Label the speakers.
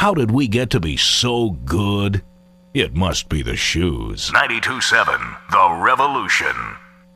Speaker 1: How did we get to be so good? It must be the shoes.
Speaker 2: 92.7 The Revolution.